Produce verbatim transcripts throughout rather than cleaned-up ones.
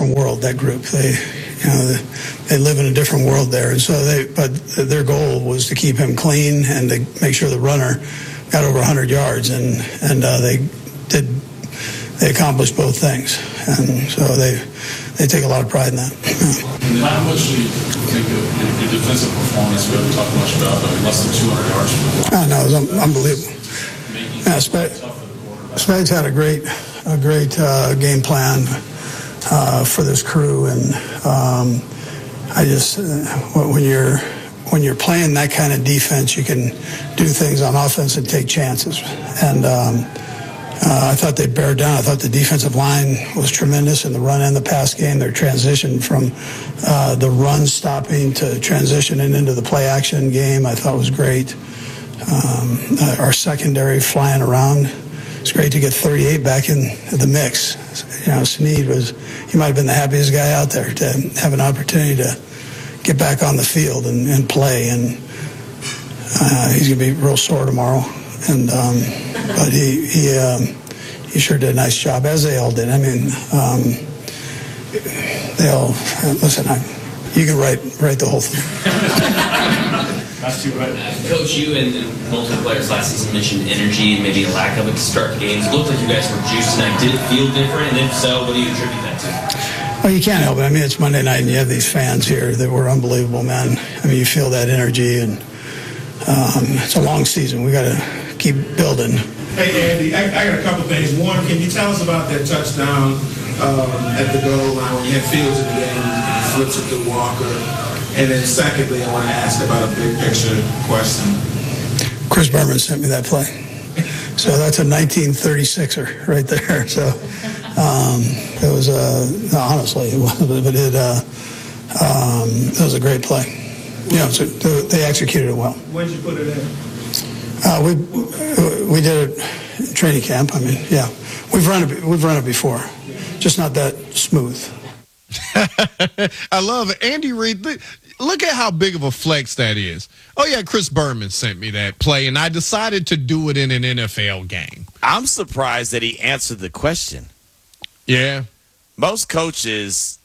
different world, that group. They, you know, they, they live in a different world there. And so they, but their goal was to keep him clean and to make sure the runner got over one hundred yards. And, and uh, they did, they accomplished both things. And so they, they take a lot of pride in that. And how much do you think of your defensive performance? We haven't talked much about, but less than two hundred yards. Oh, no, it was un- unbelievable. Yeah, Spag, Spags had a great, a great uh, game plan uh, for this crew, and um, I just uh, when you're when you're playing that kind of defense, you can do things on offense and take chances. And um, uh, I thought they bared down. I thought the defensive line was tremendous in the run and the pass game. Their transition from uh, the run stopping to transitioning into the play action game, I thought was great. Um, uh, our secondary flying around. It's great to get thirty-eight back in the mix. You know, Snead was, he might have been the happiest guy out there to have an opportunity to get back on the field and, and play. And uh, he's going to be real sore tomorrow. And um, but he he um, he sure did a nice job, as they all did. I mean, um, they all listen. I, you can write write the whole thing. That's too right. Coach, you and, and multiple players last season mentioned energy and maybe a lack of it to start the games. It looked like you guys were juiced tonight. Did it feel different? And if so, what do you attribute that to? Well, you can't help it. I mean, it's Monday night, and you have these fans here that were unbelievable, man. I mean, you feel that energy, and um, it's a long season. We got to keep building. Hey, Andy, I, I got a couple things. One, can you tell us about that touchdown um, at the goal line when you had Fields in the game, flips it to Walker? And then secondly, I want to ask about a big picture question. Chris Berman sent me that play. So that's a nineteen thirty-sixer right there. So um, it was, uh, no, honestly, it was, but it, uh, um, it was a great play. You know, so they executed it well. When did you put it in? Uh, we we did it in training camp. I mean, yeah, we've run it. We've run it before, just not that smooth. I love it. Andy Reid, look at how big of a flex that is. Oh, yeah, Chris Berman sent me that play, and I decided to do it in an N F L game. I'm surprised that he answered the question. Yeah. Most coaches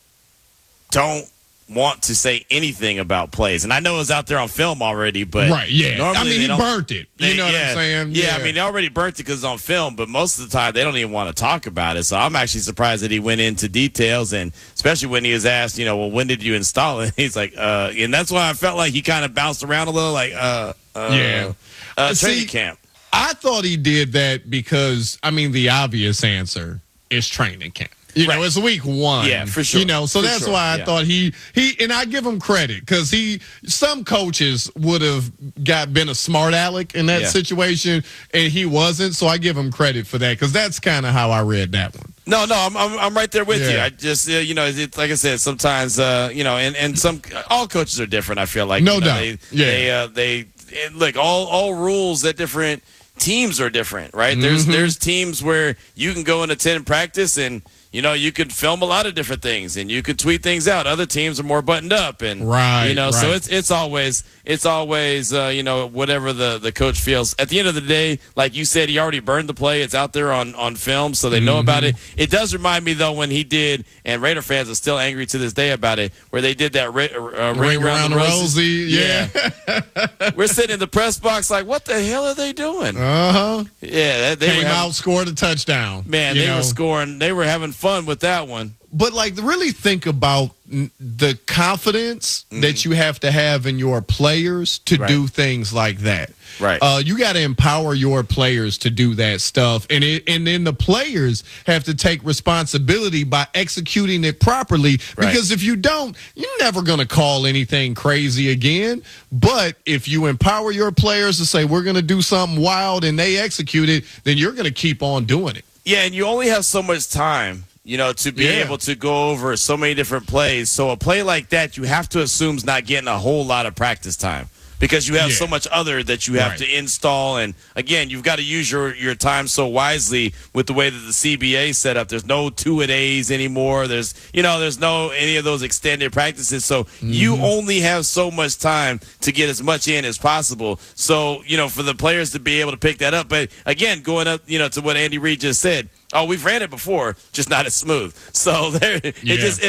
don't want to say anything about plays. And I know it was out there on film already, but right, yeah. Normally I mean, he burnt it. You they, know yeah, what I'm saying? Yeah, yeah, I mean, they already burnt it because it's on film, but most of the time they don't even want to talk about it. So I'm actually surprised that he went into details, and especially when he was asked, you know, well, when did you install it? He's like, uh, and that's why I felt like he kind of bounced around a little, like, uh, uh yeah. Uh, See, training camp. I thought he did that because, I mean, the obvious answer is training camp. You know, right. It's week one. Yeah, for sure. You know, so for that's sure. why I yeah. thought he he and I give him credit because he some coaches would have got been a smart aleck in that yeah. situation, and he wasn't. So I give him credit for that because that's kind of how I read that one. No, no, I'm I'm, I'm right there with yeah. you. I just uh, you know, it's like I said, sometimes uh, you know, and, and some all coaches are different. I feel like no you know, doubt. They, yeah, they uh, they and look all all rules at different teams are different, right? Mm-hmm. There's there's teams where you can go and attend practice and. You know, you could film a lot of different things, and you could tweet things out. Other teams are more buttoned up, and right, you know, right. so it's it's always it's always uh, you know whatever the, the coach feels. At the end of the day, like you said, he already burned the play. It's out there on, on film, so they know mm-hmm. about it. It does remind me though when he did, and Raider fans are still angry to this day about it, where they did that ra- uh, ring, ring around, around the Rosie. Yeah, yeah. We're sitting in the press box like, what the hell are they doing? Uh huh. Yeah, they came were having, out, scored a touchdown. Man, they know? were scoring. They were having fun with that one. But, like, really think about the confidence mm-hmm. that you have to have in your players to right. do things like that. Right. Uh, you got to empower your players to do that stuff. And it, and then the players have to take responsibility by executing it properly. Right. Because if you don't, you're never going to call anything crazy again. But if you empower your players to say, we're going to do something wild, and they execute it, then you're going to keep on doing it. Yeah, and you only have so much time. You know, to be yeah. able to go over so many different plays. So a play like that, you have to assume is not getting a whole lot of practice time because you have yeah. so much other that you have right. to install. And, again, you've got to use your, your time so wisely with the way that the C B A is set up. There's no two-a-days anymore. There's, you know, there's no any of those extended practices. So mm-hmm. you only have so much time to get as much in as possible. So, you know, for the players to be able to pick that up. But, again, going up, you know, to what Andy Reid just said, oh, we've ran it before, just not as smooth. So there, it yeah. just it